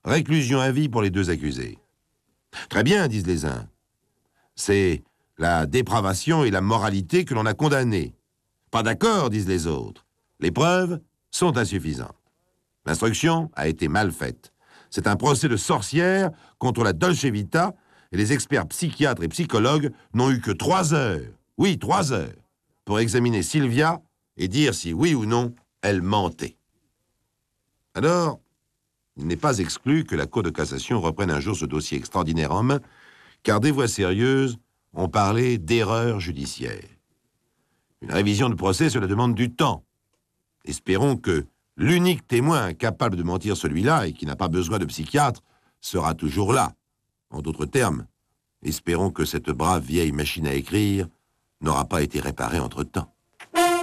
Réclusion à vie pour les deux accusés. Très bien, disent les uns. C'est la dépravation et la moralité que l'on a condamnées. Pas d'accord, disent les autres. Les preuves sont insuffisantes. L'instruction a été mal faite. C'est un procès de sorcière contre la Dolce Vita et les experts psychiatres et psychologues n'ont eu que 3 heures, oui, 3 heures, pour examiner Sylvia et dire si oui ou non elle mentait. Alors, il n'est pas exclu que la Cour de cassation reprenne un jour ce dossier extraordinaire en main, car des voix sérieuses ont parlé d'erreur judiciaire. Une révision de procès, cela demande du temps. Espérons que l'unique témoin capable de mentir, celui-là, et qui n'a pas besoin de psychiatre, sera toujours là. En d'autres termes, espérons que cette brave vieille machine à écrire n'aura pas été réparée entre-temps.